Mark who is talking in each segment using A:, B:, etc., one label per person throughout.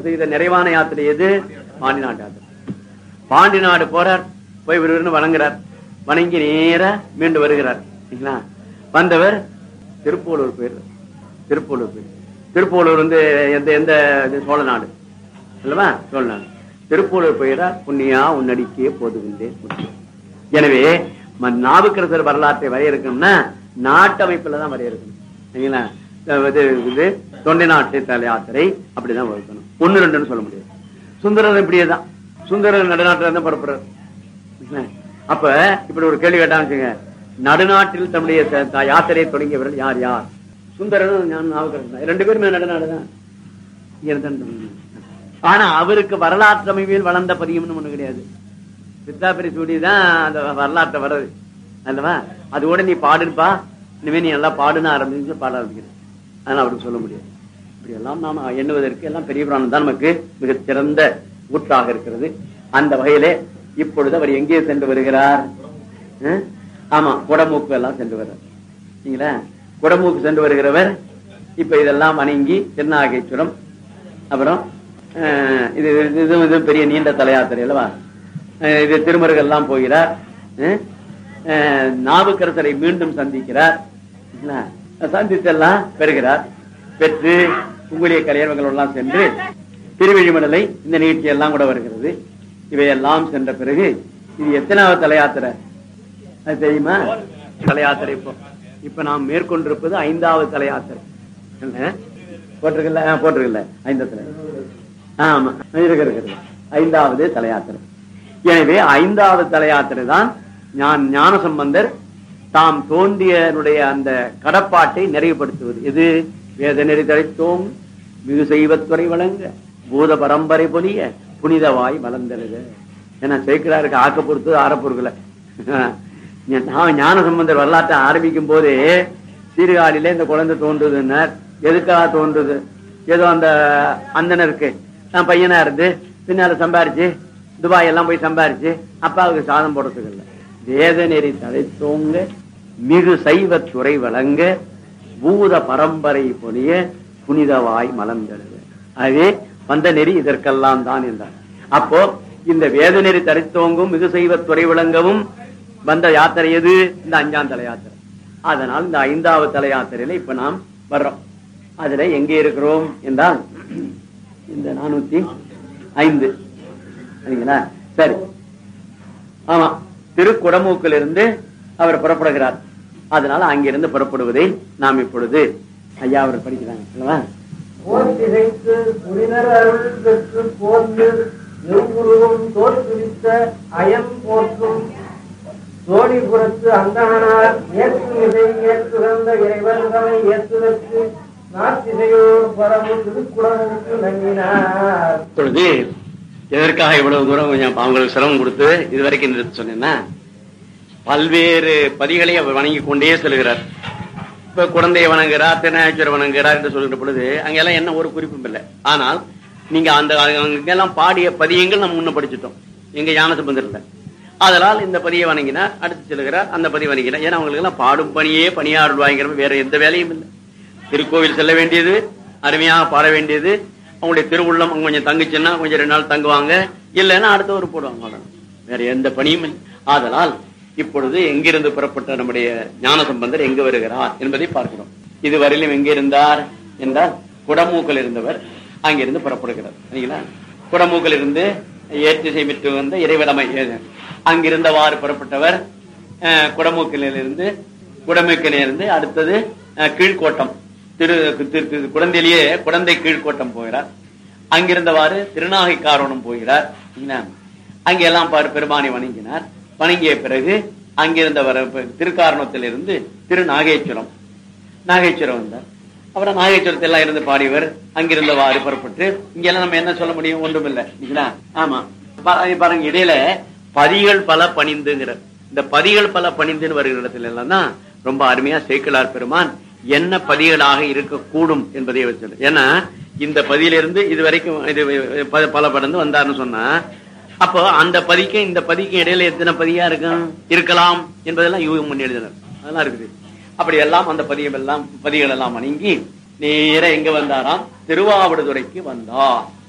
A: இத நிறைவான யாத்திரை எது? பாண்டி நாட்டு யாத்திரை. பாண்டி நாடு போறார், போய் விருவிருந்து வணங்குறார், வணங்கி நேர மீண்டு வருகிறார். சரிங்களா? வந்தவர் திருப்பூலூர் போயிடுறார். திருப்பூலூர் வந்து எந்த சோழ நாடு அல்லவா? சோழ நாடு. திருப்பூலூர் போயிடார். புண்ணியா உன்னடிக்கே போதுகின்றேன். எனவே நாவுக்கரசர் வரலாற்றை வரையறுக்கணும்னா நாட்டமைப்புலதான் வரையறுக்கணும். சரிங்களா? இது தொண்டை நாட்டு தலை யாத்திரை அப்படிதான் வகுக்கணும். 1-2 சொல்ல முடியாது. சுந்தரர் இப்படியேதான். சுந்தரர் நடுநாட்டில தான் புறப்படுறார். அப்ப இப்படி ஒரு கேள்வி கேட்டான்னு வச்சுங்க, நடுநாட்டில் தன்னுடைய யாத்திரையை தொடங்கியவர்கள் யார் யார்? சுந்தரனும் நாவுக்கரசர் 2 பேருமே நடுநாடுதான். ஆனா அவருக்கு வரலாற்று அமைப்பில் வளர்ந்த பதியம்னு ஒண்ணு கிடையாது. சித்தாபிரி சூடிதான் அந்த வரலாற்றை வர்றது அல்லவா? அது கூட நீ பாடுப்பா, இனிமே நீ நல்லா பாடுன்னு ஆரம்பிச்சு பாட ஆரம்பிக்கிறேன். அதனால அவருக்கு சொல்ல முடியாது. இப்படி எல்லாம் நாம் எண்ணுவதற்கு எல்லாம் பெரிய புராணம் தான் நமக்கு மிகச் சிறந்த ஊற்றாக இருக்கிறது. அந்த வகையிலே இப்பொழுது அவர் எங்கே சென்று வருகிறார்? ஆமா, குடமூக்கு எல்லாம் சென்று வருகிறார். சரிங்களா? குடமூக்கு சென்று வருகிறவர் இப்ப இதெல்லாம் வணங்கி திருநாகேஸ்வரம், அப்புறம் இது பெரிய நீண்ட தலையாத்திரை அல்லவா? இது திருமருகல் எல்லாம் போகிறார். நாவுக்கரசரை மீண்டும் சந்திக்கிறார். சந்தித்தெல்லாம் பெறுகிறார். பெற்று உங்களுடைய கல்யாணங்கள் எல்லாம் சென்று திருவெழிமடலை இந்த நிகழ்ச்சி எல்லாம் கூட வருகிறது. இவையெல்லாம் சென்ற பிறகு இது எத்தனாவது தலையாத்திரை அது தெரியுமா? தலையாத்திரை இப்ப நாம் மேற்கொண்டிருப்பது 5வது தலையாத்திரை. போட்டிருக்கல 5வது. ஆமா, இருக்கிறது 5வது தலையாத்திரை. எனவே 5வது தலையாத்திரை தான் ஞானசம்பந்தர் தாம் தோன்றியனுடைய அந்த கடப்பாட்டை நிறைவுபடுத்துவது. இது வேத நெறி தழைத்தோம் மிகு செய்வத்துறை வழங்க பூத பரம்பரை பொலிய புனிதவாய் வளர்ந்தருக. ஏன்னா சேர்க்கிறாருக்கு ஆக்க பொறுத்து ஆரப்பொருட்களை. ஞானசம்பந்தர் வரலாற்றை ஆரம்பிக்கும் போதே சீர்காழியில இந்த குழந்தை தோன்றுதுன்னார். எதுக்காக தோன்றுது? ஏதோ அந்த அந்தனருக்கு நான் பையனா இருந்து பின்னால சம்பாரிச்சு துபாய் எல்லாம் போய் சம்பாரிச்சு அப்பாவுக்கு சாதம் போடுறதுக்கு இல்லை. வேத நெறி தழைத்தோங்க மிகு சைவ துறை வழங்க பூத பரம்பரை பொலிய புனிதவாய் மலர்ந்தது. ஆகவே வந்த நெறி இதற்கெல்லாம் தான் என்றார். அப்போ இந்த வேத நெறி தழைத்தோங்கும் மிகு சைவ துறை விளங்கவும் வந்த யாத்திரை எது? இந்த 5ஆம் தலை யாத்திரை. அதனால் இந்த 5வது தலை யாத்திரையில இப்ப நாம் வர்றோம். அதுல எங்கே இருக்கிறோம் என்றால் இந்த 405. சரிங்களா? சரி, ஆமா, திருக்குடமூக்கிலிருந்து அவர் புறப்படுகிறார். அதனால அங்கிருந்து புறப்படுவதை நாம் இப்பொழுது ஐயா அவர் படிக்கிறாங்க அல்லவா?
B: சோழிபுரத்து அந்தகனார் ஏற்றுமிதை ஏற்றுகந்த இறைவன்களை ஏற்றுதற்கு நாட்டிசையோர் பரமு திருக்குடமுக்கு நங்கினார்.
A: இப்பொழுது எதற்காக இவ்வளவு தூரம் கொஞ்சம் அவங்களுக்கு சிரமம் கொடுத்து இதுவரைக்கும் நிறுத்த சொன்னேன்னா, பல்வேறு பதிகளை அவர் வணங்கி கொண்டே செல்கிறார். இப்ப குழந்தையை வணங்குகிறார், திருநாகேஸ்வரர் வணங்குகிறார் என்று சொல்கிற பொழுது அங்கெல்லாம் என்ன ஒரு குறிப்பும் இல்லை. ஆனால் நீங்க அந்த அங்கெல்லாம் பாடிய பதியங்கள் நம்ம முன்ன படிச்சுட்டோம் எங்க ஞானசம்பந்தர்ல. அதனால் இந்த பதியை வணங்கினார், அடுத்து செல்கிறார், அந்த பதியை வணங்கினார். ஏன்னா அவங்களுக்கு எல்லாம் பாடும் பணியே பணியாற்றுவாங்கிற வேற எந்த வேலையும் இல்லை. திருக்கோவில் செல்ல வேண்டியது, அருமையாக பாட வேண்டியது, அவங்களுடைய திருவுள்ளம் அவங்க கொஞ்சம் தங்குச்சுன்னா கொஞ்சம் 2 நாள் தங்குவாங்க, இல்லைன்னா அடுத்த ஒரு போடுவாங்க. வேற எந்த பணியும் இல்லை. ஆதலால் இப்பொழுது எங்கிருந்து புறப்பட்ட நம்முடைய ஞானசம்பந்தர் எங்கு வருகிறார் என்பதை பார்க்கிறோம். இதுவரையிலும் எங்கே இருந்தார் என்றால் குடமூக்கில் இருந்தவர் அங்கிருந்து புறப்படுகிறார். சரிங்களா? குடமூக்கில் இருந்து ஏற்றிசை பெற்று வந்த இறைவடமை அங்கிருந்தவாறு புறப்பட்டவர் குடமூக்கிலிருந்து அடுத்தது கீழ்கோட்டம் குடந்தையிலேயே குடந்தை கீழ்கோட்டம் போகிறார். அங்கிருந்தவாறு திருநாகை காரணம் போகிறார். அங்கெல்லாம் பெருமானை வணங்கினார். வணங்கிய பிறகு அங்கிருந்தவர் திருக்காரணத்திலிருந்து திருநாகேஸ்வரம் வந்தார். அப்புறம் நாகேஸ்வரத்தில் எல்லாம் இருந்து பாடியவர் அங்கிருந்தவாறு புறப்பட்டு இங்கெல்லாம் நம்ம என்ன சொல்ல முடியும்? ஒன்றும் இல்லை. ஆமா, பாருங்க, இடையில பதிகள் பல பணிந்துங்கிற இந்த பதிகள் பல பணிந்துன்னு வருகிற இடத்துல எல்லாம் தான் ரொம்ப அருமையா சேக்கிழார் பெருமான் என்ன பதிகளாக இருக்கக்கூடும் என்பதை வச்சது. ஏன்னா இந்த பதியிலிருந்து இது வரைக்கும் இது பல படந்து வந்தாருன்னு சொன்னா, அப்போ அந்த பதிக்கும் இந்த பதிக்கும் இடையில எத்தனை பதியா இருக்கலாம் என்பதெல்லாம் யூகம் பண்ணி எழுதினர். அதெல்லாம் இருக்குது. அப்படி எல்லாம் அந்த பதிகள் எல்லாம் வணங்கி நேர எங்க வந்தாராம்? திருவாவடுதுறைக்கு வந்தார்.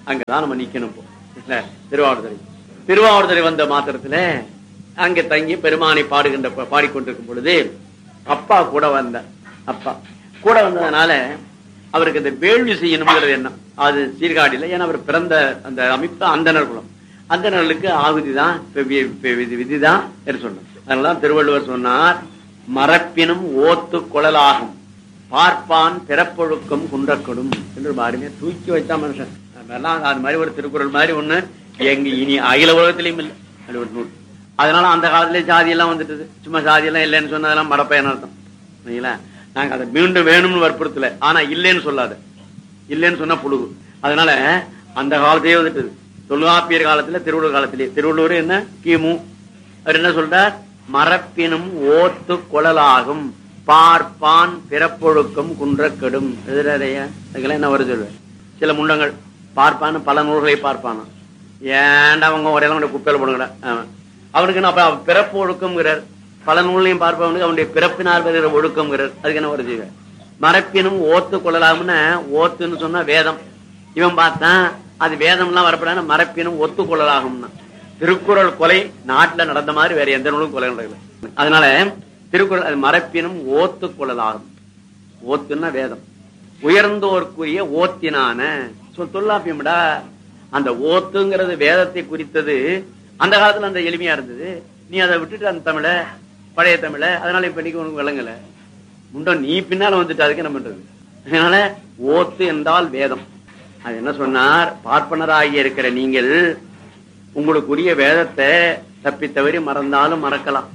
A: அங்கதான் நம்ம நிக்கணும். திருவாவடுதுறை திருவாவடுதுறை வந்த மாத்திரத்துல அங்க தங்கி பெருமானை பாடிக்கொண்டிருக்கும் பொழுது அப்பா கூட வந்த அப்பா கூட வந்ததுனால அவருக்கு இந்த வேள்வி செய்யணுங்கிறது எண்ணம். அது சீர்காழியில, ஏன்னா அவர் பிறந்த அந்த அமைப்பு அந்தனர் குலம், அந்தனர்களுக்கு ஆகுதிதான் விதிதான் என்று சொன்னார். அதனாலதான் திருவள்ளுவர் சொன்னார், மரப்பினும் ஓத்து குழலாகும் பார்ப்பான் பிறப்பொழுக்கம் குன்றக்கொடும் என்று பாருங்க. தூக்கி வச்சா மனுஷன். அது மாதிரி ஒரு திருக்குறள் மாதிரி ஒண்ணு எங்க இனி அகில உலகத்திலையும் இல்லை, அது ஒரு நூல். அதனால அந்த காலத்திலே ஜாதி எல்லாம் வந்துட்டது. சும்மா ஜாதி எல்லாம் இல்லைன்னு சொன்னதெல்லாம் மடப்பையன் அர்த்தம். நாங்க அதை மீண்டும் வேணும்னு வற்புறுத்தல, ஆனா இல்லைன்னு சொல்லாத, இல்லைன்னு சொன்னா புழுகு. அதனால அந்த காலத்திலேயே வந்துட்டது. தொல்காப்பியர் காலத்துல, திருவள்ளுவர் காலத்திலேயே. திருவள்ளுவர் என்ன கிமு, அவர் என்ன சொல்றார், மரப்பினும் ஓத்து குழலாகும் பார்ப்பான் பிறப்பொழுக்கம் குன்றக்கெடும். அதுக்கெல்லாம் என்ன வருது சொல்லுவேன். சில முண்டங்கள் பார்ப்பான்னு பல நூல்களை பார்ப்பானா, ஏன்டா அவங்க உடையெல்லாம் குப்பையில போடுங்கடா. அவனுக்கு என்ன அப்ப பிறப்பு ஒழுக்கம்ங்கிறார். பல நூலையும் பார்ப்பவனுக்கு அவனுடைய பிறப்பினால் வருகிற ஒழுக்கம்ங்கிறார். அதுக்கு என்ன வருது, மரப்பினும் ஓத்து கொள்ளலாம்னு. ஓத்துன்னு சொன்னா வேதம். இவன் பார்த்தான் அது வேதம் எல்லாம் வரப்படாது, மரப்பினும் ஒத்து கொள்ளலாகும்னா. திருக்குறள் கொலை நாட்டுல நடந்த மாதிரி வேற எந்த நூலும் கொலை நடக்கல. அதனால திருக்குறள் அது மரப்பினும் ஓத்து கொள்ளலாகும். ஓத்துன்னா வேதம். உயர்ந்தோர்க்குரிய ஓத்தினான தொல்லாப்பியம்டா. அந்த ஓத்துங்கிறது வேதத்தை குறித்தது. அந்த காலத்துல அந்த எளிமையா இருந்தது. நீ அதை விட்டுட்டு அந்த தமிழ, பழைய தமிழ, அதனால இப்ப இன்னைக்கு உனக்கு விளங்கல முண்டம். நீ பின்னால வந்துட்டு அதுக்கு என்ன பண்றது? அதனால ஓத்து என்றால் வேதம். அது என்ன சொன்னார், பார்ப்பனராகி இருக்கிற நீங்கள் உங்களுக்குரிய வேதத்தை தப்பித்தவறி மறந்தாலும் மறக்கலாம்,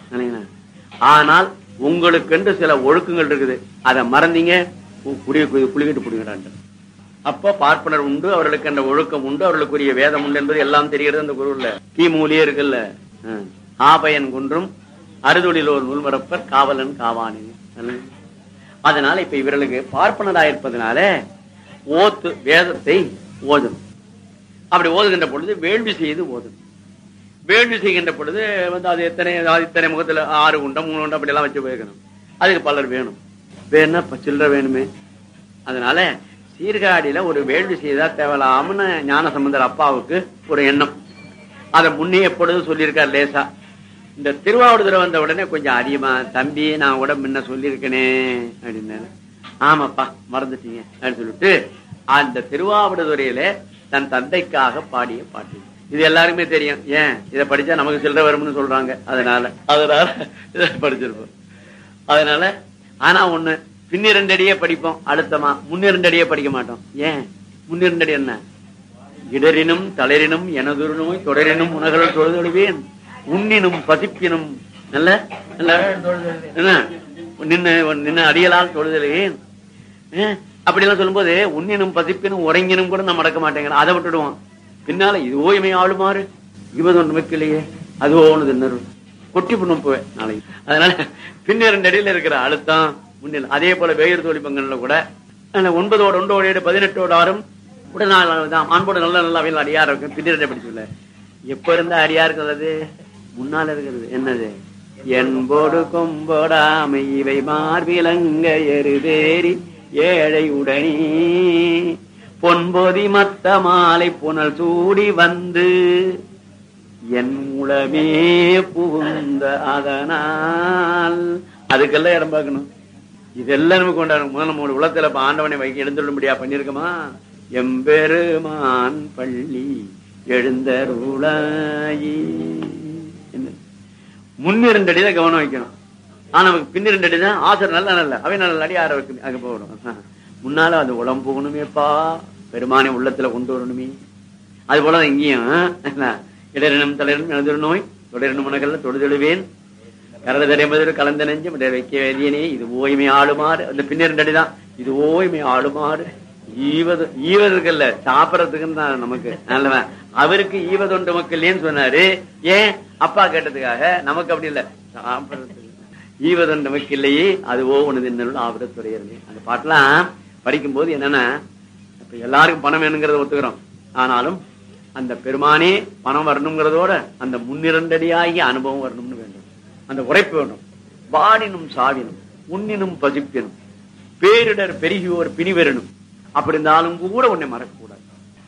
A: ஆனால் உங்களுக்கு சில ஒழுக்கங்கள் இருக்குது, அதை மறந்தீங்க குளிக்கிட்டு புடிங்கிறான். அப்ப பார்ப்பனர் உண்டு, அவர்களுக்கு அந்த ஒழுக்கம் உண்டு, அவர்களுக்குரிய வேதம் உண்டு என்பது எல்லாம் தெரிகிறது. அந்த குருல கிமூலியே இருக்குல்ல, ஆபயன் குன்றும் அறுதொழிலோர் நூல்மரப்பர் காவலன் காவானே. அதனால இப்ப இவர்களுக்கு பார்ப்பனராயிருப்பதனால ஓத்து வேதத்தை ஓதும். அப்படி ஓதுகின்ற பொழுது வேள்வி செய்து ஓதும். வேள்வி செய்கின்ற பொழுது அது இத்தனை முகத்துல 6 குண்டம் 3 குண்டம் அப்படி எல்லாம் வச்சு போயிருக்கணும். அதுக்கு பலர் வேணும், வேணா சில்லற வேணுமே. அதனால சீர்காழியில ஒரு வேள்வி செய்தா தேவலாம்னு ஞானசம்பந்தர் அப்பாவுக்கு ஒரு எண்ணம். அதை முன்னே எப்பொழுதும் சொல்லியிருக்கார் லேசா. இந்த திருவாவடுதுறை வந்த உடனே கொஞ்சம் அதிகமா, தம்பி நான் கூட முன்ன சொல்லியிருக்கேனே அப்படின்னு. ஆமாப்பா மறந்துட்டீங்க அப்படின்னு சொல்லிட்டு அந்த திருவாவடுதுறையில தன் தந்தைக்காக பாடிய பாட்டு இது எல்லாருக்குமே தெரியும். ஏன் இதை படிச்சா நமக்கு சில்லற வரும்னு சொல்றாங்க, அதனால இதை படிச்சிருப்போம். அதனால ஆனா ஒண்ணு, பின்னிரண்டு அடியே படிப்போம், அடுத்தமா முன்னிரண்டு அடியே படிக்க மாட்டோம். ஏன் முன்னிரண்டு அடி என்ன, இடரினும் தளரினும் எனதொரு நோய் தொடரினும் உணகள் தொழுதொழுவேன் உன்னினும் பசிப்பினும் நல்ல நின்ன அடியலால் தொழுதொழுவேன். அப்படி எல்லாம் சொல்லும் போது உன்னினும் பசிப்பினும் உறங்கினும் கூட நம்ம மடக்க மாட்டேங்கிறோம், அதை விட்டுடுவோம். பின்னால இதுவோ இமை ஆளுமாறு இவதொன்று மிக்கலையே அதுவோ ஒண்ணு தின்னரு கொட்டி பண்ணும் போவேன் நாளைக்கு. அதனால பின்னிரண்டு அடியில இருக்கிற அழுத்தம் முன்னில். அதே போல வேயிறு தோழி பங்கன்ல கூட 9ஓடு 1 18ஓடு 6 உடனால்தான் அன்போடு நல்ல நல்ல அவையில் அடியார் இருக்கு. பின்னிரண்டை படிச்சுள்ள எப்ப இருந்தா அடியா இருக்கிறது, முன்னால இருக்கிறது என்னது, என்போடு கொம்போடாமை இவை மார்பிலங்க எருதேறி ஏழை உடனே பொன்பொதி மத்த மாலை புனல் சூடி வந்து என் மூலமே புகுந்த அதனால். அதுக்கெல்லாம் இடம் பார்க்கணும். இதெல்லாம் நமக்கு கொண்டாடணும். முதல்ல நம்ம உலகத்துல ஆண்டவனை வைக்க எழுந்துள்ளும்படியா பண்ணிருக்கோமா. எம்பெருமான் பள்ளி எழுந்தருளாயி. முன்னிரண்டு அடிதான் கவனம் வைக்கணும். ஆனா நமக்கு பின்னிரண்டு அடிதான் ஆசர் நல்ல நல்ல அவை நல்ல அடி ஆற வைக்கணும். அங்க போகணும். முன்னால அது உளம் போகணுமேப்பா, பெருமானை உள்ளத்துல கொண்டு வரணுமே. அது போல இங்கேயும் இடரினும் தலையினும் எனது நோய் தொடரினும் உனகல்ல தொடுதெழுவேன் கரட தடைமது கலந்த நெஞ்சம் வைக்க வேதியனே இது ஓய்மை ஆளுமாறு. அந்த பின்னிரண்டு அடிதான் இது ஓய்மை ஆளுமாறு. ஈவதற்கல்ல சாப்பிடறதுக்குன்னு தான் நமக்கு நல்லவன். அவருக்கு ஈவதொண்டு மக்கள் ஏன்னு சொன்னாரு. ஏன் அப்பா கேட்டதுக்காக, நமக்கு அப்படி இல்ல, சாப்பிடறதுக்கு ஈவதொண்டு நமக்கு இல்லையே அதுவோ உனது இன்னொரு ஆபரத்துறையர்களே. அந்த பாட்டெல்லாம் படிக்கும் போது என்னன்னா, இப்ப எல்லாருக்கும் பணம் வேணுங்கிறத ஒத்துக்கிறோம். ஆனாலும் அந்த பெருமானே பணம் வரணுங்கிறதோட அந்த முன்னிரண்டடியாகிய அனுபவம் வரணும்னு வேண்டும். அந்த உரைப்பு வேண்டும். வாடினும் சாவினும் உன்னினும் பசிப்பினும் பேரிடர் பெருகியோர் பிணி வரணும். அப்படி இருந்தாலும் கூட உன்னை மறக்க கூடாது.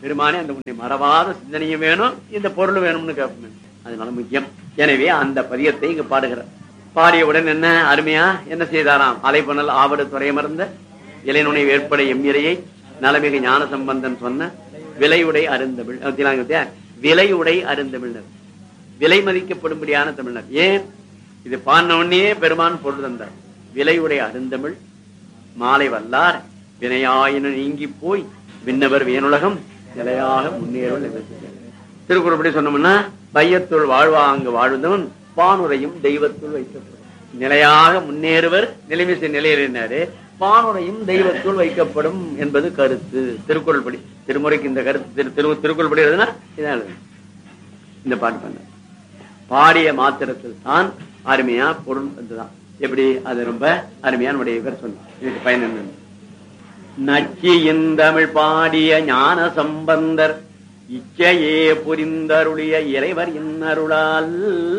A: பெருமானே அந்த உன்னை மறவாத சிந்தனையும் வேணும், இந்த பொருள் வேணும்னு கேட்பேன். அதனால முக்கியம். எனவே அந்த பதியத்தை இங்கு பாடுகிறார். பாடியவுடன் என்ன அருமையா என்ன செய்தாராம்? அலைபணல் ஆவடு துறையமர்ந்த இளைநுனை வேற்படை எம்மிரையை நலமிகு ஞான சம்பந்தன் சொன்ன விலையுடை அருந்தமிழ். விலையுடை அருந்தமிழர், விலை மதிக்கப்படும்படியான தமிழர். ஏன் இது பாடின உடனே பெருமான் பொருள் தந்தார். விலையுடை அருந்தமிழ் மாலை வல்லார் வினையாயின நீங்கி போய் விண்ணவர் வேணுலகம் நிலையாக முன்னேறும். திருக்குறள் படி சொன்னோம்னா பையத்துள் வாழ்வா அங்கு வாழ்ந்தவன் பானுரையும் தெய்வத்துள் வைக்கப்படும். நிலையாக முன்னேறுவர் நிலைமிசை நிலையினாரு, பானுரையும் தெய்வத்துள் வைக்கப்படும் என்பது கருத்து. திருக்குறள் படி திருமுறைக்கு இந்த கருத்து திருக்குறள் படி எழுதுனா இதான் எழுது. இந்த பாட்டு பண்ண பாடிய மாத்திரத்தில் தான் அருமையா பொருள் வந்துதான். எப்படி அது ரொம்ப அருமையா நம்முடைய பேர் சொன்ன இதுக்கு பயன் என்ன? நச்சியின் தமிழ் பாடிய ஞான சம்பந்தர் இச்சையே புரிந்தருளிய இறைவர் இன்னருளால்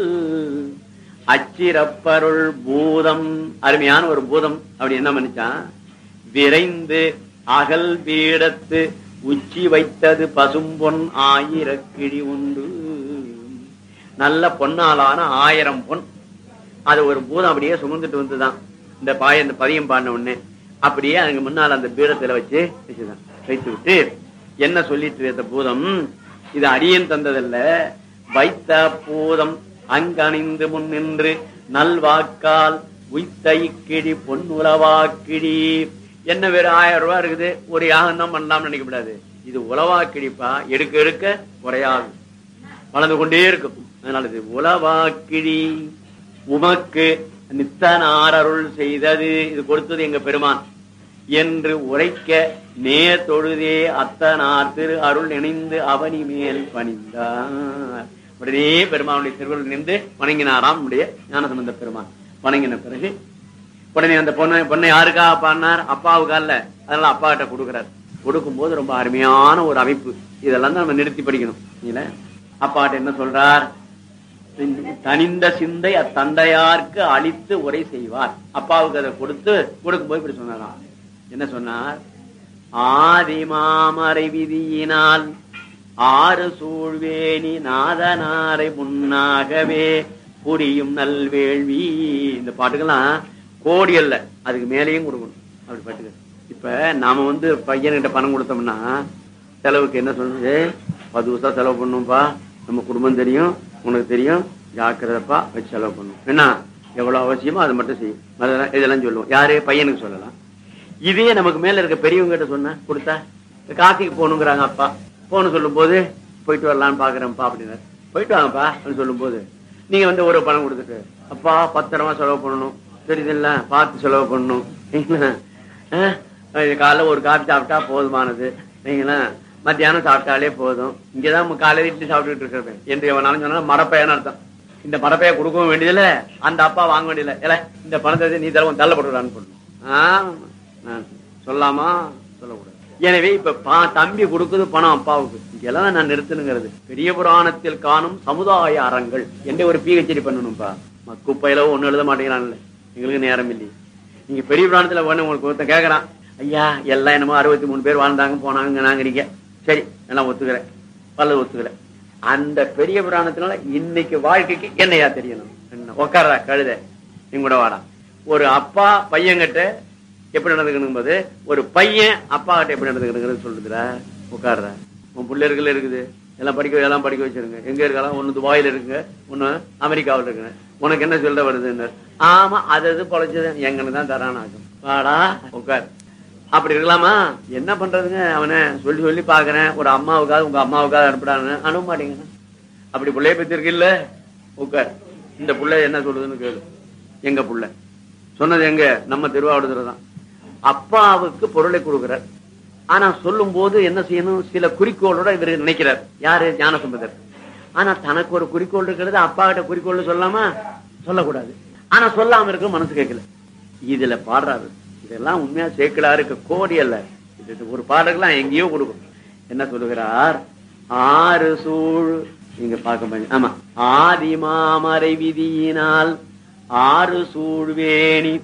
A: அச்சிறப்பருள் பூதம். அருமையான ஒரு பூதம். அப்படி என்ன பண்ணிச்சான்? விரைந்து அகல் பீடத்து உச்சி வைத்தது பசும்பொன் 1000 கிழி உண்டு. நல்ல பொன்னாலான 1000 பொன். அது ஒரு பூதம் அப்படியே சுமந்துட்டு வந்துதான் இந்த பதியம் பாடின உடனே அப்படியே அதுக்கு முன்னால் அந்த பீடத்துல வச்சுதான் வைத்து விட்டு என்ன சொல்லிட்டு இந்த பூதம், இது அடியன் தந்ததல்ல, வைத்த பூதம் அங்கணிந்து முன் நின்று நல்வாக்கால் உய்த்தை கிடி பொன்னுலவாக்கிடி. என்ன வேற 1000 ரூபாய் இருக்குது, ஒரு யாகம் தான் பண்ணலாம்னு நினைக்கப்படாது. இது உலவாக்கிடிப்பா, எடுக்க எடுக்க குறையாது, வளர்ந்து கொண்டே இருக்கும். அதனால இது உலவாக்கிடி. உமக்கு நித்தனார் அருள் செய்தது, இது கொடுத்தது எங்க பெருமான் என்று உரைக்க நேர் தொழுதே அத்தனார் திரு அருள் நினைந்து அவனி மேல் பணிந்தார். உடனே பெருமானுடைய திருவருள் நின்று வணங்கினாராம் நம்முடைய ஞானசம்பந்த பெருமான். வணங்கின பிறகு உடனே அந்த பொண்ணை யாருக்காக பாடினார்? அப்பாவுக்கா இல்ல, அதனால அப்பா கிட்ட கொடுக்கிறார். கொடுக்கும் போது ரொம்ப அருமையான ஒரு அமைப்பு. இதெல்லாம் தான் நம்ம நிறுத்தி படிக்கணும். இல்ல அப்பாட்ட என்ன சொல்றார்? தனிந்த சிந்தை அத்தந்தையாருக்கு அளித்து உரை செய்வார். அப்பாவுக்கு அதை கொடுக்கும் போது இப்படி சொன்னாராம். என்ன சொன்னார்? ஆதிமாமரை விதியினால் 6 சூழ்வேணி நாதனாரை முன்னாகவே புரியும் நல்வேள்வி. இந்த பாட்டுக்கெல்லாம் கோடி அல்ல, அதுக்கு மேலேயும் கொடுக்கணும். அப்படி பாட்டுக்க. இப்ப நாம பையன்கிட்ட பணம் கொடுத்தோம்னா செலவுக்கு என்ன சொல்றது? 10 வருஷம் செலவு பண்ணும்பா, நம்ம குடும்பம் தெரியும், உனக்கு தெரியும், ஜாக்கிரதப்பா வச்சு செலவு பண்ணும். என்ன எவ்வளவு அவசியமோ அதை மட்டும் செய்யும். இதெல்லாம் சொல்லுவோம். யாரு? பையனுக்கு சொல்லலாம். இதே நமக்கு மேல இருக்க பெரியவங்க கிட்ட சொன்ன கொடுத்தா, காசிக்கு போகணுங்கிறாங்க அப்பா, போகணும் சொல்லும் போது போயிட்டு வரலான்னு பாக்குறேன்ப்பா அப்படின்னா, போயிட்டு வாங்கப்பா அப்படின்னு சொல்லும் போது நீங்க ஒரு பணம் கொடுத்துட்டு, அப்பா பத்திரமா செலவு பண்ணணும், தெரியுதுல்ல, பார்த்து செலவு பண்ணணும். காலைல ஒரு காப்பி சாப்பிட்டா போதுமானது, நீங்களா மத்தியானம் சாப்பிட்டாலே போதும், இங்கதான் காலையில இட்லி சாப்பிட்டுட்டு இருக்கிறேன் என்று எவனாலும் சொன்னா மரப்பையான்னு அர்த்தம். இந்த மரப்பைய கொடுக்கவும் வேண்டியதில்ல, அந்த அப்பா வாங்க வேண்டியதில்லை. இல்ல இந்த பணத்தை நீ தள்ளப்பட்டுறான்னு சொல்லணும். சொல்லாமா? சொல்லக்கூடாது. எனவே இப்ப தம்பி கொடுக்குது பணம் அப்பாவுக்கு. இங்கெல்லாம் நான் நிறுத்தணுங்கிறது பெரிய புராணத்தில் காணும் சமுதாய அறங்கள் என்று ஒரு பிஹெச்டி பண்ணணும்பா. குப்பையில ஒண்ணு எழுத மாட்டேங்கிறான்ல, எங்களுக்கு நேரம் இல்லை. நீங்க பெரிய புராணத்துல உங்களுக்கு ஒருத்தன் கேட்கறான், ஐயா எல்லாம் என்னமோ 63 பேர் வாழ்ந்தாங்க போனாங்க நாங்க, சரி எல்லாம் ஒத்துக்கிறேன், பல்லது ஒத்துக்கிறேன். அந்த பெரிய புராணத்தினால இன்னைக்கு வாழ்க்கைக்கு என்னையா தெரியணும்? என்ன உக்கார கழுத எங்கூட வாடா. ஒரு அப்பா பையன்கிட்ட எப்படி நடந்துக்கணும் போது, ஒரு பையன் அப்பா கிட்ட எப்படி நடந்துக்கணுங்கிறது சொல்லுதுல. உட்கார்ற உன் பிள்ளைகள் இருக்குது, எல்லாம் படிக்க வச்சிருங்க. எங்க இருக்கலாம்? ஒண்ணு துபாயில இருக்குங்க, ஒண்ணு அமெரிக்காவில் இருக்குங்க. உனக்கு என்ன சொல்ல வருதுன்னு? ஆமா அது பொழைச்சது எங்கன்னு தான் தரானாக்கும். வாடா உட்கார். அப்படி இருக்கலாமா? என்ன பண்றதுங்க? அவனை சொல்லி பாக்குறேன், ஒரு அம்மாவுக்காக உங்க அம்மாவுக்காக அனுப்பிடான்னு அனுப்ப மாட்டேங்க. அப்படி பிள்ளைய பத்திருக்கு இல்ல, உட்கார். இந்த புள்ள என்ன சொல்லுதுன்னு கேளு. எங்க புள்ள சொன்னது எங்க? நம்ம திருவாவூர்ல தான். அப்பாவுக்கு பொருளை கொடுக்கிறார். ஆனா சொல்லும் போது என்ன செய்யணும்? சில குறிக்கோளோட இவர் நினைக்கிறார். யாரு? ஞானசம்பந்தர். ஆனா தனக்கு ஒரு குறிக்கோள் இருக்கிறது, அப்பா கிட்ட குறிக்கோள் சொல்லாமா? சொல்லக்கூடாது. ஆனா சொல்லாம இருக்க மனசு கேட்கல. இதுல பாடுறாரு. இதெல்லாம் உண்மையா சேக்கலாருக்கு கோடி அல்ல, இது ஒரு பாடல்கள்லாம் எங்கேயோ கொடுக்கும். என்ன சொல்லுகிறார்? 6 சூழ் நீங்க பார்க்க. ஆமா, ஆதிமாமரை விதியினால் 6 சூழ்வேணி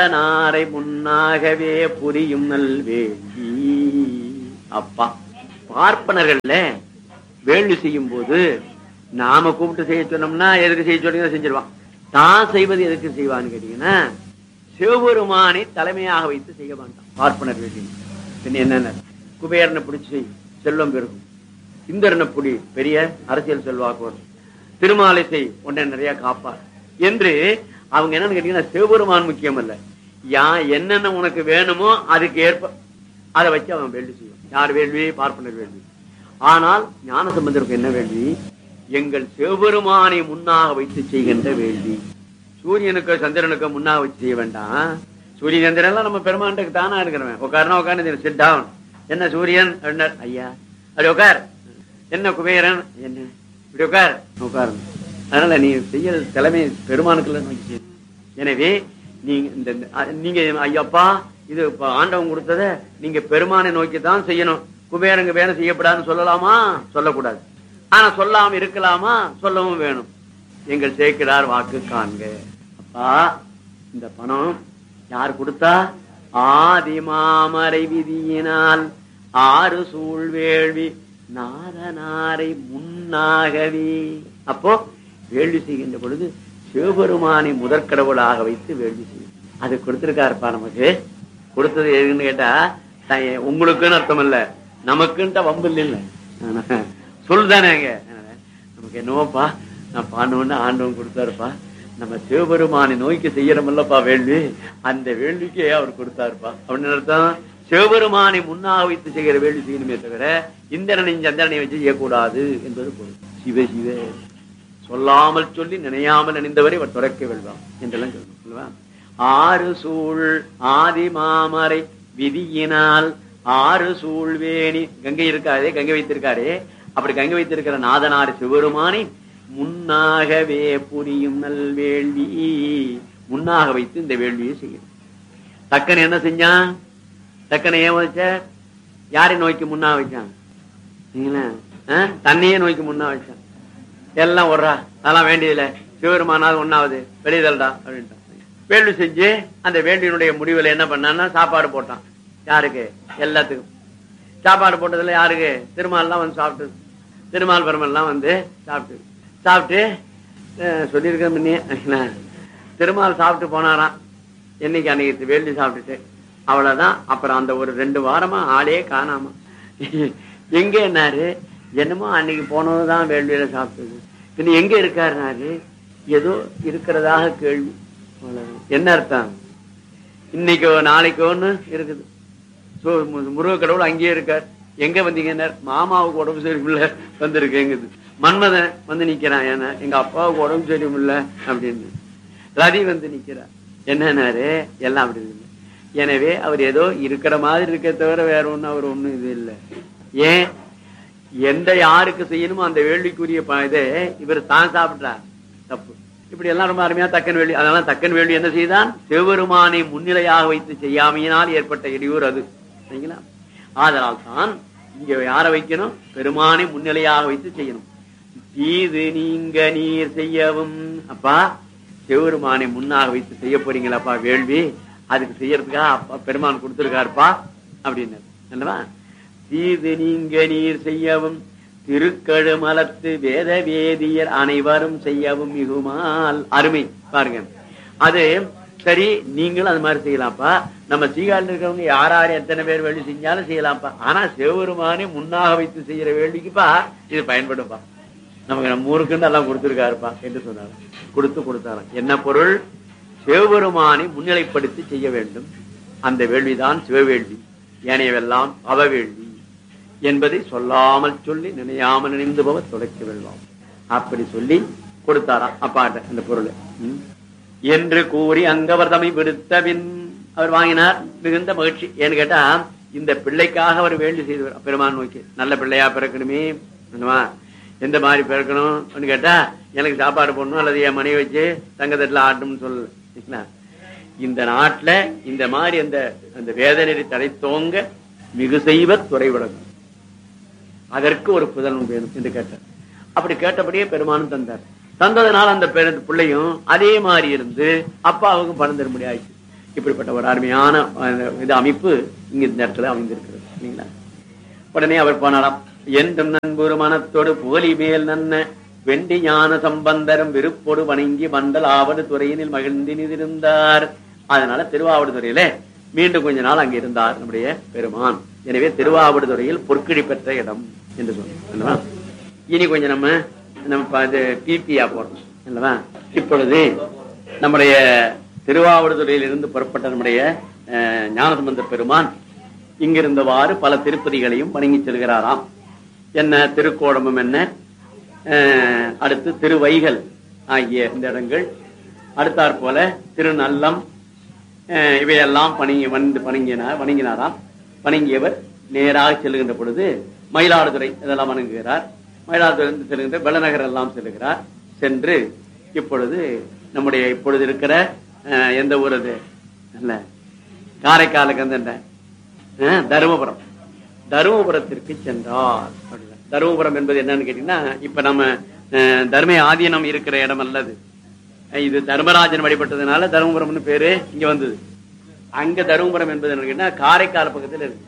A: நாதனாரை முன்னாகவே புரியும் நல்வேண்டி. அப்பா பார்ப்பனர்கள்ல வேள்வி செய்யும் போது நாம கூப்பிட்டு செய்ய சொன்னோம்னா எதுக்கு செய்ய சொன்னீங்க செஞ்சிருவான். தான் செய்வது எதுக்கு செய்வான்னு கேட்டீங்கன்னா சிவபெருமானை தலைமையாக வைத்து செய்ய மாட்டான் பார்ப்பனர் வேள்வி. என்னென்ன குபேரனை பிடிச்சி செல்வம் பெருகும், இந்திரனை புடி பெரிய அரசியல் செல்வாக்கு வரும், திருமாலை செய் உன்னை நிறைய காப்பார் என்று அவங்க என்னன்னு கேட்டீங்கன்னா சிவபெருமான் முக்கியம் அல்ல, என்னென்ன உனக்கு வேணுமோ அதுக்கு ஏற்ப அதை வச்சு அவன் வேள்வி செய்வான். யார் வேள்வி? பார்ப்பனர் வேள்வி. ஆனால் ஞானசம்பந்தருக்கு என்ன வேள்வி? எங்கள் சிவபெருமானை முன்னாக வைத்து செய்கின்ற வேள்வி. சூரியனுக்கு சந்திரனுக்கு முன்னாக வச்சு செய்ய வேண்டாம். சூரிய சந்திரன் எல்லாம் நம்ம பெருமானுக்கு தானா இருக்கிறவன். உட்கார்ந்து சிட் டவுன். என்ன சூரியன்? ஐயா அப்படி உட்கார். என்ன குபேரன்? என்ன இப்படி உட்கார் உட்காரு. அதனால நீ செய்ய தலைமை பெருமானுக்குள்ள நோக்கி செய்ய. எனவே நீங்க ஐயப்பா இது ஆண்டவன் கொடுத்தத நீங்க பெருமானை நோக்கித்தான் செய்யணும். குபேரங்க வேணும் செய்யப்படாதுன்னு சொல்லலாமா? சொல்லக்கூடாது. ஆனா சொல்லாம இருக்கலாமா? சொல்லவும் வேணும். எங்கள் சேக்கிடார் வாக்கு காண்க. அப்பா இந்த பணம் யார் கொடுத்தா? ஆதிமாமரை விதியினால் ஆறு சூழ் வேள்வி நாதனாரை முன்னாகவே. அப்போ வேள்வி செய்கின்ற பொழுது சிவபெருமானை முதற்கடவுளாக வைத்து வேள்வி செய்யும். அது கொடுத்திருக்காருப்பா. நமக்கு கொடுத்தது எதுன்னு கேட்டா உங்களுக்குன்னு அர்த்தம் இல்ல, நமக்குன்ட்ட வம்பு இல்ல சொல்லுதானேங்க. நமக்கு என்னவோப்பா நான் பாண்டவன்னு ஆண்டவன் கொடுத்தாருப்பா. நம்ம சிவபெருமானை நோய்க்கு செய்யறோம்லப்பா வேள்வி, அந்த வேள்விக்கே அவர் கொடுத்தாருப்பா அப்படின்னு அர்த்தம். சிவபெருமானை முன்னாக வைத்து செய்கிற வேள்வி செய்யணுமே தவிர இந்திரனையும் சந்திரனை வச்சு செய்யக்கூடாது என்பது பொருள். சிவ சிவ சொல்லாமல் சொல்லி நினையாமல் நினைந்தவரை அவர் துறக்க வெல்வான் என்றெல்லாம் சொல்லணும். ஆறு சூழ் ஆதி மாமரை விதியினால் ஆறு சூழ்வேணி கங்கை இருக்காதே, கங்கை வைத்திருக்காரே, அப்படி கங்கை வைத்திருக்கிற நாதனார் சிவபெருமானை முன்னாகவே புரியும் நல்வேள்வி. முன்னாக வைத்து இந்த வேள்வியை செய்யும். தக்கன் என்ன செஞ்சான்? தக்கனை ஏன் வச்ச? யாரை நோய்க்கு முன்னா வச்சான்? தன்னையே நோய்க்கு முன்னா வச்சான். எல்லாம் ஒர்றா, அதெல்லாம் வேண்டியதில்லை, சிவபெருமானாவது ஒன்னாவது வெளியதல்டா அப்படின்ட்டான். வேள்வி செஞ்சு அந்த வேள்வியினுடைய முடிவுல என்ன பண்ணான்னா சாப்பாடு போட்டான். யாருக்கு? எல்லாத்துக்கும் சாப்பாடு போட்டதுல யாருக்கு? திருமால்லாம் வந்து சாப்பிட்டு, திருமால் பெருமெல்லாம் வந்து சாப்பிட்டு சொல்லியிருக்க முன்னே திருமால் சாப்பிட்டு போனாராம். என்னைக்கு? அன்னைக்கு வேள்வி சாப்பிட்டுட்டு அவ்வளவுதான். அப்புறம் அந்த ஒரு 2 வாரமா ஆளே காணாம. எங்க என்னாரு? என்னமோ அன்னைக்கு போனதுதான் வேள்வியில சாப்பிட்டது. பின்ன எங்க இருக்காருனாரு? ஏதோ இருக்கிறதாக கேள்வி. என்ன அர்த்தம்? இன்னைக்கு நாளைக்கு ஒண்ணு இருக்குது. முருக கடவுள் அங்கேயே இருக்கார். எங்க வந்தீங்க? மாமாவுக்கு உடம்பு சரியில்லை வந்திருக்கேங்குது. மன்மதன் வந்து நிக்கிறான். ஏன்னா எங்க அப்பாவுக்கு உடம்பு சரியில்லை அப்படின்னு ரதி வந்து நிக்கிறார். என்னன்னாரு? எல்லாம் அப்படி இல்லை. எனவே அவர் ஏதோ இருக்கிற மாதிரி இருக்க தவிர வேற ஒண்ணு அவர் ஒண்ணும் இது இல்லை. ஏன்? எந்த யாருக்கு செய்யணுமோ அந்த வேள்விக்குரிய இதை இவர் தான் சாப்பிட்டார். தப்பு. இப்படி எல்லாம் ரொம்ப அருமையா தக்கன் வேள்வி. அதனால தக்கன் வேள்வி என்ன செய்தான்? சிவபெருமானை முன்னிலையாக வைத்து செய்யாமையினால் ஏற்பட்ட இடையூறு அது. சரிங்களா? ஆதலால் தான் இங்க யாரை வைக்கணும்? பெருமானை முன்னிலையாக வைத்து செய்யணும். தீது நீங்க நீர் செய்யவும். அப்பா சிவபெருமானை முன்னாக வைத்து செய்ய போறீங்களாப்பா வேள்வி, அதுக்கு செய்யறதுக்கா அப்பா பெருமான் கொடுத்திருக்காருப்பா அப்படின்னு. தீது நீங்க நீர் செய்யவும் திருக்கழுமலத்து வேத வேதியர் அனைவரும் செய்யவும் மிகுமால். அருமை பாருங்க. அது சரி, நீங்களும் அது மாதிரி செய்யலாம்ப்பா. நம்ம சீகாலில் இருக்கிறவங்க யார் எத்தனை பேர் வேள்வி செஞ்சாலும் செய்யலாம்ப்பா. ஆனா சிவபெருமானை முன்னாக வைத்து செய்யற வேள்விக்குப்பா இது பயன்படும்பா. நமக்கு நம்ம ஊருக்குன்னு எல்லாம் கொடுத்திருக்காருப்பா என்று சொன்னாங்க. கொடுத்தாங்க. என்ன பொருள்? சிவபெருமானை முன்னிலைப்படுத்தி செய்ய வேண்டும். அந்த வேள்விதான் சிவவேள்வி, ஏனையவெல்லாம் அவவேள்வி என்பதை சொல்லாமல் சொல்லி நினையாமல் நினைந்துபவர் தொடக்க வெல்வாம். அப்படி சொல்லி கொடுத்தாராம் அப்பாட்ட அந்த பொருளை என்று கூறி அங்கவர் தம்மை விடுத்தபின் அவர் வாங்கினார். மிகுந்த மகிழ்ச்சி. ஏன்னு கேட்டா இந்த பிள்ளைக்காக அவர் வேள்வி செய்தவர். பெருமான் நோக்கி நல்ல பிள்ளையா பிறக்கணுமே, எந்த மாதிரி பிறக்கணும் கேட்டா எனக்கு சாப்பாடு போடணும் அல்லது என் மனைவி வச்சு தங்கத்தட்டுல ஆட்டணும்னு சொல்லல. இந்த நாட்டுல இந்த மாதிரி அந்த வேதனை தடைத்தோங்க மிகு செய்வ துறை விளக்கும், அதற்கு ஒரு புதல்வன் வேணும் என்று கேட்டார். அப்படி கேட்டபடியே பெருமானும் தந்தார். தந்ததுனால அந்த பிள்ளையும் அதே மாதிரி இருந்து அப்பாவுக்கும் பணம் தரும்படி ஆயிடுச்சு. இப்படிப்பட்ட ஒரு அருமையான இது அமைப்பு இங்க இந்த இடத்துல அமைந்திருக்கிறது இல்லைங்களா? உடனே அவர் போனாராம். என்றும் நண்புறு மனத்தோடு புகழி மேல் நன்ன வெண்டி ஞான சம்பந்தரும் விருப்போடு வணங்கி மண்டல் ஆவடு துறையினில் மகிழ்ந்திருந்தார். அதனால திருவாவடுதுறையில மீண்டும் கொஞ்ச நாள் அங்க இருந்தார் நம்முடைய பெருமான். எனவே திருவாவடுதுறையில் பொற்கிழி பெற்ற இடம் என்று சொல்லுவோம். இனி கொஞ்சம் நம்ம பிபியா போறோம் அல்லவா. இப்பொழுது நம்முடைய திருவாவடுதுறையில் இருந்து புறப்பட்ட நம்முடைய ஞானசம்பந்த பெருமான் இங்கிருந்தவாறு பல திருப்பதிகளையும் வணங்கி செல்கிறாராம். என்ன திருக்கோடமம், என்ன அடுத்து திருவைகள் ஆகிய இந்த இடங்கள், அடுத்தாற் போல திருநல்லம், இவையெல்லாம் வணங்கினாராம். வணங்கியவர் நேராக செல்லுகின்ற பொழுது மயிலாடுதுறை இதெல்லாம் வணங்குகிறார். மயிலாடுதுறை செல்லுகின்ற வெள்ளநகர் எல்லாம் செல்லுகிறார். சென்று இப்பொழுது நம்முடைய இப்பொழுது இருக்கிற எந்த ஊர் அது இல்ல, காரைக்காலுக்கு அந்த தருமபுரம், தருமபுரத்திற்கு சென்றார். தருமபுரம் என்பது என்னன்னு கேட்டீங்கன்னா, இப்ப நம்ம தர்ம ஆதீனம் இருக்கிற இடம் அல்லது, இது தர்மராஜன் வழிபட்டதுனால தருமபுரம்னு பேரு இங்க வந்தது. அங்க தருமபுரம் என்பது என்ன கேட்டீங்கன்னா காரைக்கால் பக்கத்தில் இருக்கு.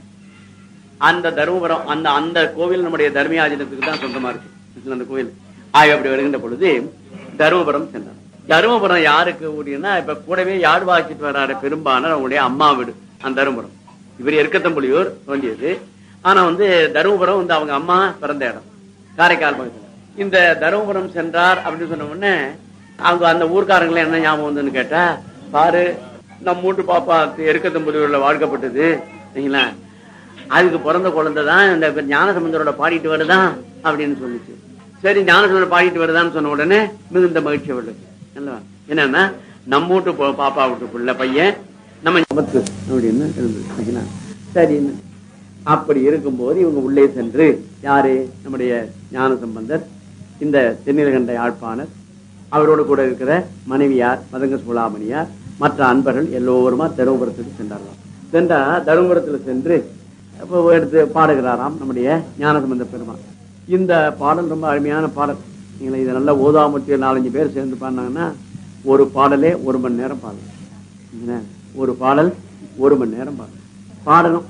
A: அந்த தருமபுரம் அந்த கோவில் நம்முடைய தர்ம ஆதீனத்துக்கு தான் சொந்தமா இருக்கு அந்த கோவில். அப்படி வருகின்ற பொழுது தருமபுரம் சென்றார். தருமபுரம் யாருக்கு ஊடினா, இப்ப கூடவே யாடு வாக்கிட்டு வர்றாரு பெரும்பாலும் அவங்களுடைய அம்மா வீடு அந்த தருமபுரம். இவர் எருக்கத்தம்புலியூர் தோன்றியது. ஆனா தருமபுரம் அவங்க அம்மா பிறந்த இடம் காரைக்கால் பக்கத்துல. இந்த தருமபுரம் சென்றார் அப்படின்னு சொன்ன உடனே அவங்க அந்த ஊர்க்காரங்களை என்ன ஞாபகம் வந்துன்னு கேட்டா, பாரு நம்ம மூட்டு பாப்பா எருக்கத்தம்புலியூர்ல வாழ்க்கப்பட்டது சரிங்களா, அதுக்கு பிறந்த குழந்தைதான் இந்த ஞானசம்பந்தரோட பாடிட்டு வருதான் அப்படின்னு சொல்லிச்சு. சரி, ஞானசம்பந்தர் பாடிட்டு வருதான்னு சொன்ன உடனே மிகுந்த மகிழ்ச்சி அவளுக்கு. என்னன்னா நம்ம வீட்டு பாப்பா வீட்டுக்குள்ள பையன் நம்ம அப்படின்னு இருந்தது. சரின்னு அப்படி இருக்கும்போது இவங்க உள்ளே சென்று, யாரு நம்முடைய ஞானசம்பந்தர், இந்த தென்னிலகண்ட யாழ்ப்பாணர், அவரோடு கூட இருக்கிற மனைவியார் மதங்க சூளாமணியார், மற்ற அன்பர்கள் எல்லோருமா தருமபுரத்துக்கு சென்றார்களாம். சென்றா தருமபுரத்துல சென்று எடுத்து பாடுகிறாராம் நம்முடைய ஞானசம்பந்த பெருமான். இந்த பாடல் ரொம்ப அருமையான பாடல். நீங்கள இதை நல்லா ஓதாமட்டிய 4-5 பேர் சேர்ந்து பாடினாங்கன்னா ஒரு பாடலே 1 மணி நேரம் பாடணும். ஒரு பாடல் 1 மணி நேரம் பாடணும்.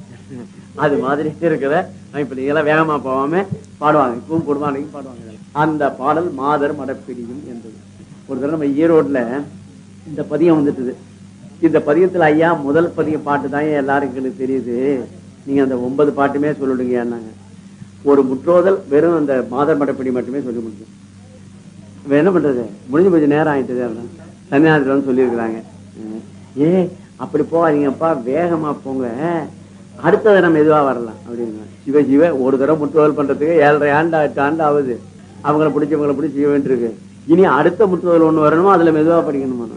A: அது மாதிரி இருக்கிற இப்ப நீங்களாம் வேகமா போகாம பாடுவாங்க. இப்பவும் குடும்பம் பாடுவாங்க. அந்த பாடல் மாதர் மடப்பிடியும் என்பது. ஒரு தடவை நம்ம ஈரோட்ல இந்த பதியம் வந்துட்டுது. இந்த பதியத்துல ஐயா முதல் பதியம் பாட்டு தான் எல்லாருக்கும் தெரியுது, நீங்க அந்த 9 பாட்டுமே சொல்லிடுங்க. நாங்க ஒரு முற்றோதல் வெறும் அந்த மாதர் மடப்பிடி மட்டுமே சொல்லி முடிச்சோம். என்ன பண்றது, முடிஞ்சு கொஞ்சம் நேரம் ஆயிட்டுது. சன்னியாசத்துல சொல்லியிருக்கிறாங்க, அப்படி போகாதீங்கப்பா, வேகமா போங்க, அடுத்த நம்ம எதுவா வரலாம் அப்படின்னு. சிவ சிவ ஒரு தடவை முற்றுதல் பண்றதுக்கு 7.5 ஆண்டு 8 ஆண்டு ஆகுது. அவங்கள பிடிச்சவங்களை பிடிச்சி சிவன் இருக்கு. இனி அடுத்த முற்றுதல் ஒண்ணு வரணுமோ, அதுல மெதுவா படிக்கணுமா.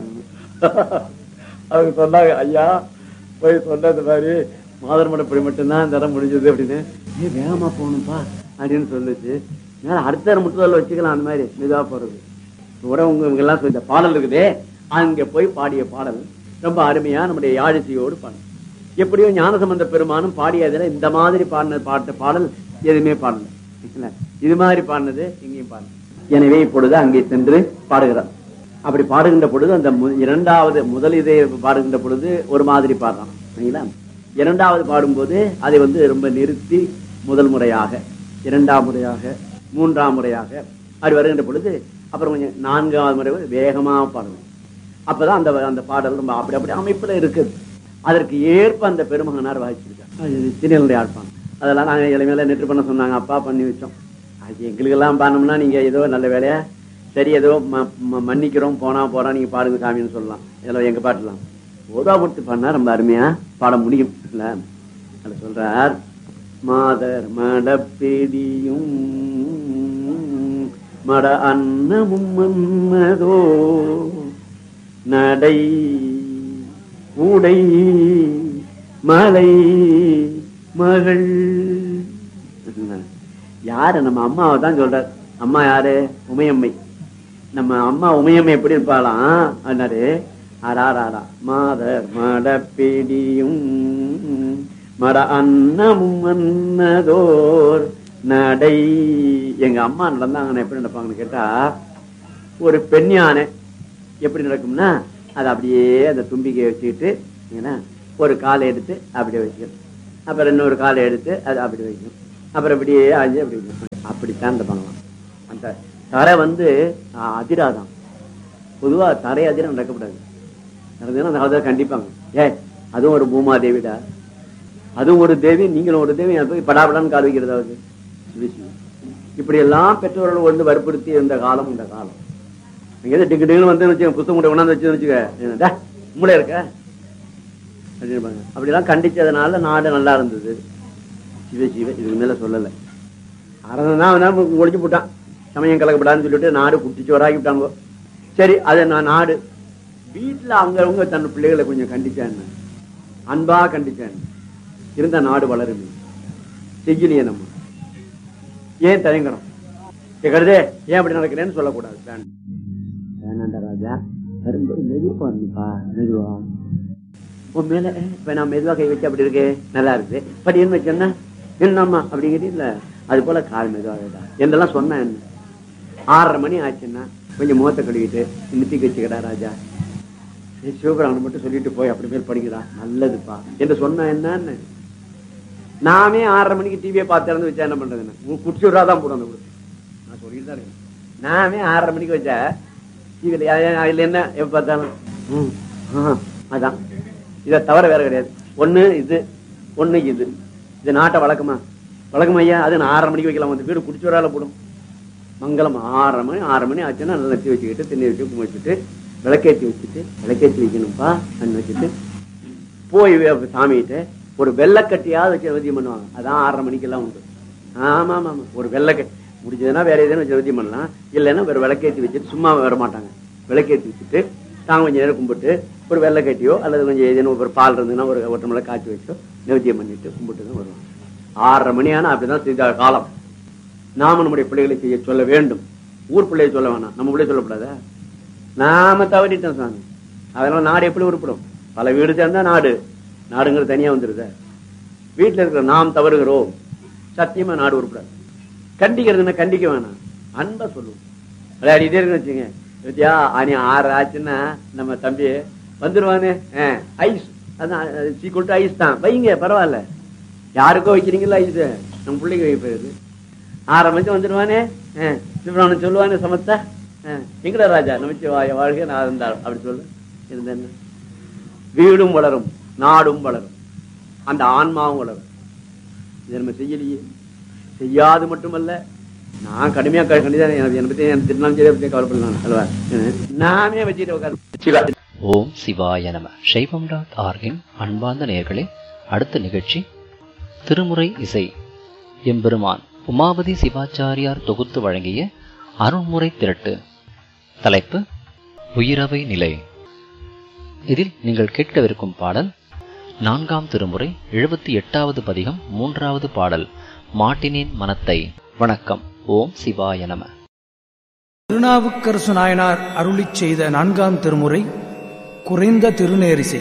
A: அவங்க சொன்னாங்க, ஐயா போய் சொன்னது மாதிரி மாதர் மடப்படி மட்டும்தான் தர முடிஞ்சது அப்படின்னு. வேகமா போகணும்பா அப்படின்னு சொல்லிச்சு. அடுத்த முற்றுதல் வச்சுக்கலாம், அந்த மாதிரி மெதுவா போறது. இவங்க எல்லாம் சொல்ல பாடல் இருக்குதே, அங்க போய் பாடிய பாடல் ரொம்ப அருமையா நம்முடைய யாழிசையோடு பாடல். எப்படியோ ஞானசம்பந்த பெருமானும் பாடியதுல இந்த மாதிரி பாடல் எதுவுமே பாடல, இது மாதிரி பாடினது இங்கேயும் பாடல. எனவே இப்பொழுது அங்கே சென்று பாடுகிறார். அப்படி பாடுகின்ற பொழுது அந்த முதல் இதை பாடுகின்ற பொழுது ஒரு மாதிரி பாடுறான் சரிங்களா. 2வது பாடும்போது அதை ரொம்ப நிறுத்தி முதல் முறையாக, 2ஆம் முறையாக, 3ஆம் முறையாக அப்படி வருகின்ற பொழுது அப்புறம் கொஞ்சம் 4வது முறை வேகமா பாடணும். அப்பதான் அந்த பாடல் ரொம்ப அப்படி அமைப்புல இருக்குது. அதற்கு ஏற்ப அந்த பெருமகனார் வாசிச்சிருக்காரு. திருநெல்வேலி ஆழ்ப்பான் அதெல்லாம் நாங்க இளமையில நெற்று பண்ண சொன்னாங்க, அப்பா பண்ணி வச்சோம். அது எங்களுக்கு எல்லாம் பண்ணோம்னா நீங்க ஏதோ நல்ல வேலையா சரி ஏதோ மன்னிக்கிறோம், போறோம் நீங்க பாடுங்க சாமின்னு சொல்லலாம். இதெல்லாம் எங்க பாட்டுலாம் ஓதாபுரத்து பண்ணா ரொம்ப அருமையா பாட முடியும் இல்ல. அது சொல்றார், மாதர் மடப்பெடியும் மட அன்னமும் மன்னதோ நடை கூடை மலை மகள். யாரு நம்ம அம்மாவை தான் சொல்றார். அம்மா யாரு? உமையம்மை. நம்ம அம்மா உமையம்மை எப்படி இருப்பாளாம் அண்ணாரு. அராரா மாதர் மடப்பிடியும் மட அன்னமும் மன்னதோர் நடை. எங்க அம்மா நடந்தாங்கன்னா எப்படி நடப்பாங்கன்னு கேட்டா, ஒரு பெண் யானை எப்படி நடக்கும்னா அது அப்படியே அந்த தும்பிக்கையை வச்சுக்கிட்டு ஒரு காலை எடுத்து அப்படியே வச்சுக்கணும். அப்புறம் இன்னொரு காலை எடுத்து அது அப்படி வைக்கணும். அப்புறம் இப்படியே ஆஞ்சு அப்படி வைக்கணும். அப்படித்தான் இந்த பண்ணலாம். அந்த தரை அதிராதான். பொதுவா தரை அதிரம் நடக்கப்படாது. நடந்ததுன்னா அந்த காலத்துல கண்டிப்பாங்க. அதுவும் ஒரு பூமாதேவிடா, அதுவும் ஒரு தேவி, நீங்களும் ஒரு தேவி, படாபடான்னு கால் வைக்கிறதாவது. இப்படி எல்லாம் பெற்றோர்கள் வந்து வற்புறுத்தி இருந்த காலம் இந்த காலம். நீங்க டிக்கு டிக்குன்னு வந்து வச்சுக்க, புத்தகம் கூட கொண்டாந்து வச்சு வச்சுக்க, உங்களே இருக்க அப்படின்னு அப்படிலாம் கண்டிச்சதுனால நாடு நல்லா இருந்தது. சிவ இதுக்கு மேல சொல்லலை. அரசன் ஒழிச்சு போட்டான், சமயம் கலக்கப்படாதுன்னு சொல்லிட்டு நாடு குட்டிச்சு வராக்கி விட்டாங்க. சரி, அது நான் நாடு வீட்டுல அவங்க தன் பிள்ளைகளை கொஞ்சம் கண்டிச்சான்னு, அன்பா கண்டிச்சான்னு இருந்த நாடு வளருமே. செய்யலையே நம்ம ஏன் தயங்கணும்? கருதே ஏன் அப்படி நடக்கிறேன்னு சொல்லக்கூடாது. வேணாண்டா ராஜா, மெதுவா மெதுவா உன் மேல இப்ப நான் மெதுவா கை வச்சு அப்படி இருக்கு, நல்லா இருக்கு, பட் என்ன வச்சேன்னா என்னம்மா அப்படிங்கிறது இல்ல. அது போல கால் மெதுவாக என்றெல்லாம் சொன்ன என்ன 6:30 மணி ஆச்சுன்னா கொஞ்சம் முகத்தை கழுவிட்டு நிறுத்தி வச்சுக்கடா ராஜா, சிவபிராமன் மட்டும் சொல்லிட்டு போய் அப்படி பேர் படிக்கிறா நல்லதுப்பா என்று சொன்ன என்னன்னு. நாமே 6:30 மணிக்கு டிவியை பார்த்து வச்சா என்ன பண்றதுன்னு குடிச்சு விடாதான் போடும். அந்த நான் சொல்லிட்டு தான் இருக்கேன். நாமே 6:30 மணிக்கு வச்சா டிவியில அதுல என்ன எப்ப பார்த்தாலும் அதான். இதை தவிர வேற கிடையாது. ஒண்ணு இது நாட்டை வழக்கமா ஐயா, அது நான் 6:30 மணிக்கு வைக்கலாம். வந்து வீடு குடிச்சு வரால போடும். மங்களம் 6:30 மணி ஆச்சுன்னா நல்லா நெத்தி வச்சுக்கிட்டு திண்ணி வச்சு கும்பி வச்சுட்டு விளக்கேற்றி வைக்கணும்ப்பா அண்ணு வச்சுட்டு போய் சாமிகிட்ட ஒரு வெள்ளக்கட்டியாவது வச்சு நிவர்த்தியம் பண்ணுவாங்க. அதான் 6:30 மணிக்கெல்லாம் உண்டு. ஆமா ஆமா ஆமா, ஒரு வெள்ளக்கட்டி முடிஞ்சதுன்னா வேற எதுன்னு வச்சு நிவர்த்தியம் பண்ணலாம். இல்லைன்னா வேற விளக்கேற்றி வச்சுட்டு சும்மா வர மாட்டாங்க. விளக்கேற்றி வச்சுட்டு தாங்க கொஞ்சம் நேரம் கும்பிட்டு ஒரு வெள்ளக்கட்டியோ அல்லது கொஞ்சம் ஏதேனும் ஒரு பால் இருந்ததுன்னா ஒரு ஒட்டமலை காய்ச்சி வச்சோ நிவர்த்தியம் பண்ணிட்டு கும்பிட்டு தான் வருவாங்க. 6:30 மணி ஆனா அப்படிதான் செய்த காலம். நாம நம்முடைய பிள்ளைகளை செய்ய சொல்ல வேண்டும். ஊர் பிள்ளையை சொல்ல வேணாம், நம்ம பிள்ளைய சொல்லக்கூடாதா? நாம தவறிட்டோம் சாமி. அதனால நாடு எப்படி உருப்படும்? பல வீடு சேர்ந்தா நாடுங்கிறது தனியா வந்துருத. வீட்டுல இருக்கிற நாம் தவறுகிறோம், சத்தியமா நாடு உருப்படாது. கண்டிக்கிறதுன்னா கண்டிக்க வேணாம், அன்பா சொல்லுவோம். விளையாடிட்டே இருக்குன்னு வச்சுங்க. வித்தியா 6 ஆச்சுன்னா நம்ம தம்பி வந்துருவானே, ஐஸ் அதான் சீக்கிரம் ஐஸ் தான் வைங்க, பரவாயில்ல. யாருக்கோ வைக்கிறீங்களா ஐஸ், நம்ம பிள்ளைங்க வைக்க போயிருது. 6:30 மணிக்கு வந்துடுவானே, சிவராமன் சொல்லுவானே சமத்தா, எங்கடா ராஜா நமச்சி வாழ்க்கை நான் இருந்தாலும் அப்படி சொல்லு இருந்த. வீடும் வளரும், நாடும் வளரும், அந்த ஆன்மாவும் வளரும். இதை நம்ம செய்யலையே. செய்யாது மட்டுமல்ல, நான் கடுமையா கண்டிதான் என்னை பத்தி திருநாள் கவலைப்படலாம் அல்லவா? நானே வச்சுட்டு உட்காந்து.
C: ஓம் சிவாய நம. சைவம்.org-இன் அன்பார்ந்த நேயர்களே, அடுத்த நிகழ்ச்சி திருமுறை இசை. எம்பெருமான் உமாபதி சிவாச்சாரியார் தொகுத்து வழங்கிய அருள்முறை திரட்டு. தலைப்பு உயிரவை நிலை. இதில் நீங்கள் கேட்கவிருக்கும் பாடல் 4ஆம் திருமுறை 78வது பதிகம் 3வது பாடல், மாட்டினேன் மனத்தை. வணக்கம். ஓம் சிவாய நம.
D: திருநாவுக்கரசு நாயனார் அருளிச் செய்த 4ஆம் திருமுறை குறைந்த திருநேரிசை.